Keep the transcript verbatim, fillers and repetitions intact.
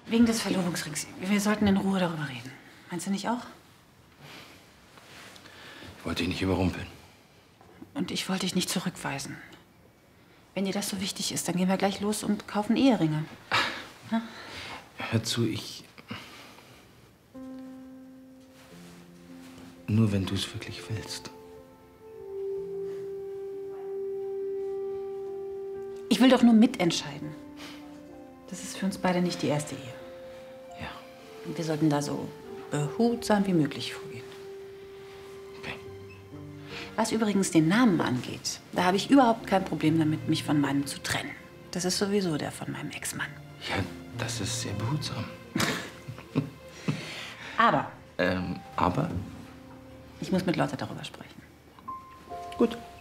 Wegen des Verlobungsrings. Wir sollten in Ruhe darüber reden. Meinst du nicht auch? Ich wollte dich nicht überrumpeln. Und ich wollte dich nicht zurückweisen. Wenn dir das so wichtig ist, dann gehen wir gleich los und kaufen Eheringe. Ja? Hör zu, ich... Nur wenn du es wirklich willst. Ich will doch nur mitentscheiden. Das ist für uns beide nicht die erste Ehe. Ja. Und wir sollten da so behutsam wie möglich vorgehen. Okay. Was übrigens den Namen angeht, da habe ich überhaupt kein Problem damit, mich von meinem zu trennen. Das ist sowieso der von meinem Ex-Mann. Ja, das ist sehr behutsam. Aber Ähm, aber? ich muss mit Lotte darüber sprechen. Gut.